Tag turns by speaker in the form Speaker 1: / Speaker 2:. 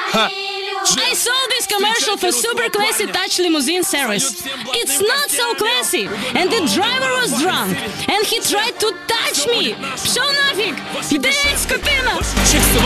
Speaker 1: I saw this commercial for super classy touch limousine service. It's not so classy, and the driver was drunk, and he tried to touch me. Пшел нафиг! Где скотина?